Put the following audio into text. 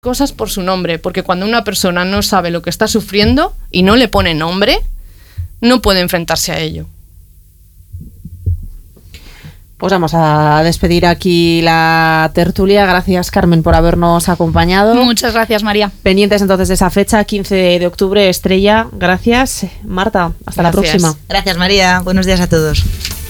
cosas por su nombre, porque cuando una persona no sabe lo que está sufriendo y no le pone nombre, no puede enfrentarse a ello. Pues vamos a despedir aquí la tertulia. Gracias, Carmen, por habernos acompañado. Muchas gracias, María. Pendientes entonces de esa fecha, 15 de octubre, Estrella. Gracias. Marta, hasta la próxima. Gracias, María. Buenos días a todos.